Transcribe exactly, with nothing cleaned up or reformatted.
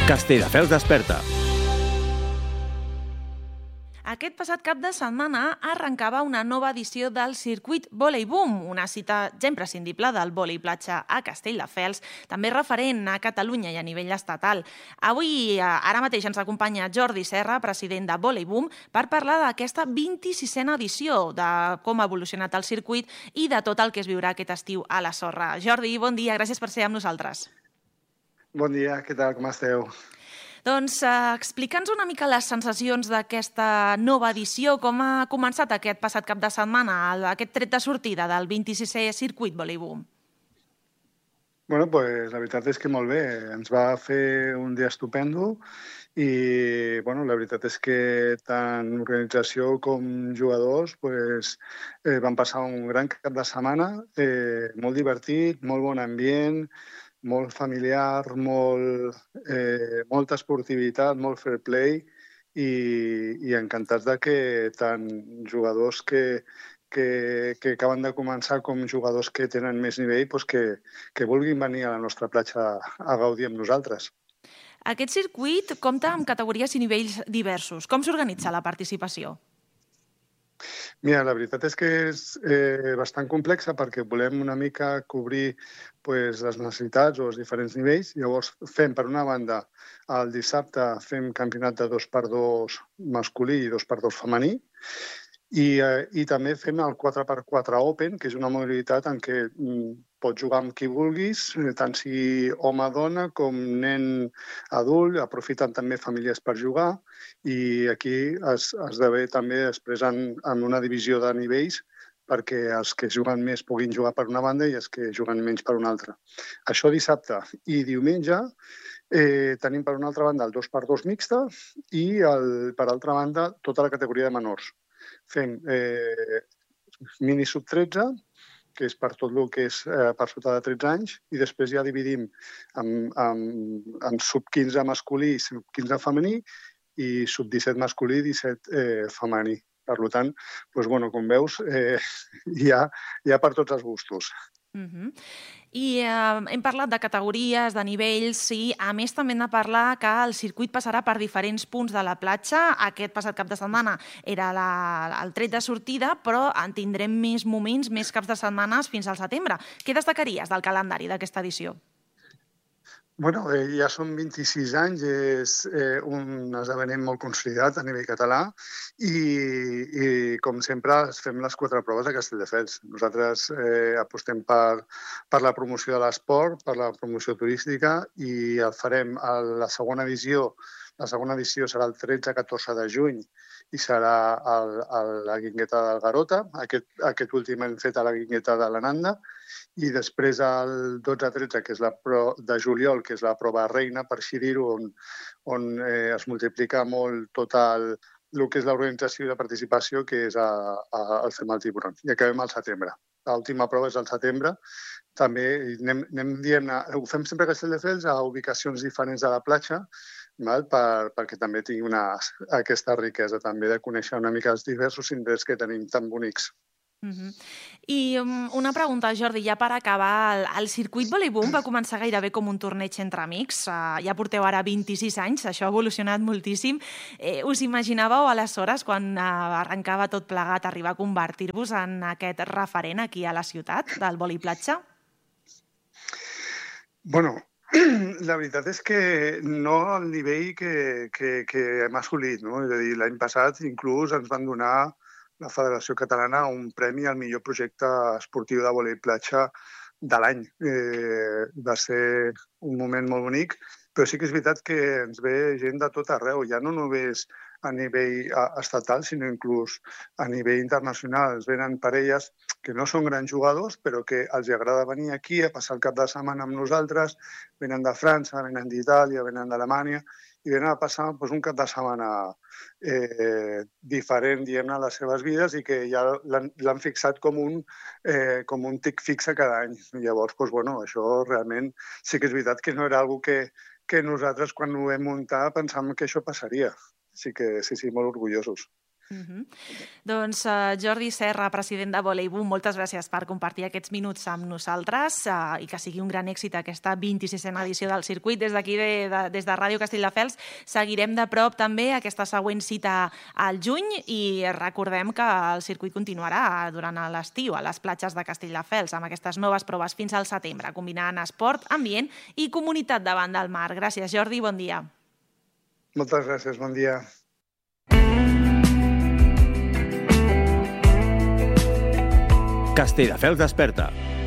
Castelldefels desperta. Aquest passat cap de setmana arrencava una nova edició del Circuit Volei Boom, una cita ja imprescindible del vòlei platja a Castelldefels, també referent a Catalunya i a nivell estatal. Avui, ara mateix, ens acompanya Jordi Serra, president de Volei Boom, per parlar d'aquesta vint-i-sisena edició, de com ha evolucionat el circuit i de tot el que es viurà aquest estiu a la sorra. Jordi, bon dia, gràcies per ser amb nosaltres. Bon dia, què tal, com esteu? Doncs eh, explica'ns una mica les sensacions d'aquesta nova edició, com ha començat aquest passat cap de setmana, aquest tret de sortida del vint-i-sisè Circuit Volei Boom. Bueno, pues, la veritat és que molt bé, ens va fer un dia estupendo i bueno, la veritat és que tant organització com jugadors pues, eh, van passar un gran cap de setmana, eh, molt divertit, molt bon ambient, molt familiar, molt, eh, molta esportivitat, molt fair play i, i encantats de que tant jugadors que, que, que acaben de començar com jugadors que tenen més nivell pues que, que vulguin venir a la nostra platja a gaudir amb nosaltres. Aquest circuit compta amb categories i nivells diversos. Com s'organitza la participació? Mira, la veritat és que és eh, bastant complexa perquè volem una mica cobrir pues, les necessitats o els diferents nivells. Llavors fem, per una banda, el dissabte fem campionat de dos per dos masculí i dos per dos femení i, eh, i també fem el quatre per quatre Open, que és una modalitat en què mm, pots jugar amb qui vulguis, tant si home-dona com nen adult, aprofiten també famílies per jugar i aquí es, esdevé també després en, en una divisió de nivells perquè els que juguen més puguin jugar per una banda i els que juguen menys per una altra. Això dissabte i diumenge eh, tenim per una altra banda el dos per dos mixta i el, per altra banda tota la categoria de menors. Fem eh, mini sub tretze, que és per tot el que és eh, per sota de tretze anys, i després ja dividim en, en, en sub quinze masculí i sub quinze femení i sub disset masculí i disset eh, femení. Per tant, doncs, bueno, com veus, eh, hi, ha, hi ha per tots els gustos. Uh-huh. I eh, hem parlat de categories, de nivells, i a més també hem de parlar que el circuit passarà per diferents punts de la platja. Aquest passat cap de setmana era la, el tret de sortida, però en tindrem més moments, més caps de setmanes fins al setembre. Què destacaries del calendari d'aquesta edició? Bueno, eh, ja són vint-i-sis anys, és eh, un esdeveniment molt consolidat a nivell català i, i com sempre, fem les quatre proves a Castelldefels. Nosaltres eh, apostem per, per la promoció de l'esport, per la promoció turística i el farem a la segona edició. La segona edició serà el tretze a catorze de juny i serà el, el, la Guingueta del Garota. Aquest, aquest últim hem fet a la Guingueta de l'Ananda. I després el dotze a tretze, que és la pro de juliol, que és la prova reina, per així dir-ho, on, on eh, es multiplica molt tot el, el que és l'organització i la participació, que és a, a, el Fem el Tiburon. I acabem al setembre. L'última prova és al setembre. També anem, anem dient, ho fem sempre a Castelldefels a ubicacions diferents de la platja, val? Per, perquè també tingui una, aquesta riquesa també de conèixer una mica els diversos indrets que tenim tan bonics. Uh-huh. I um, una pregunta, Jordi, ja per acabar, el, el circuit Volei Boom va començar gairebé com un torneig entre amics, uh, ja porteu ara vint-i-sis anys, això ha evolucionat moltíssim. Eh, us imaginàveu aleshores, quan uh, arrencava tot plegat, arribar a convertir-vos en aquest referent aquí a la ciutat del vòlei platja? Bueno, la veritat és que no al nivell que, que, que hem assolit, no? És a dir, l'any passat inclús ens van donar la Federació Catalana un premi al millor projecte esportiu de vòlei platja de l'any. Eh, va ser un moment molt bonic, però sí que és veritat que ens ve gent de tot arreu, ja no només a nivell estatal, sinó inclús a nivell internacional. Ens venen parelles que no són grans jugadors, però que els agrada venir aquí a passar el cap de setmana amb nosaltres, venen de França, venen d'Itàlia, venen d'Alemanya, i venen a passar doncs, un cap de setmana eh, diferent, diguem-ne, a les seves vides i que ja l'han fixat com un, eh, com un tic fixe cada any. Llavors, doncs, bueno, això realment sí que és veritat que no era una cosa que, que nosaltres, quan ho vam muntar, pensàvem que això passaria. Sí que sí, sí, molt orgullosos. Uh-huh. Doncs uh, Jordi Serra, president de Voleibum, moltes gràcies per compartir aquests minuts amb nosaltres uh, i que sigui un gran èxit aquesta vint-i-sisena edició del circuit. Des d'aquí, de, de, des de Ràdio Castelldefels, seguirem de prop també aquesta següent cita al juny i recordem que el circuit continuarà durant l'estiu a les platges de Castelldefels amb aquestes noves proves fins al setembre, combinant esport, ambient i comunitat davant del mar. Gràcies, Jordi, bon dia. Moltes gràcies, bon dia. Castelldefels desperta.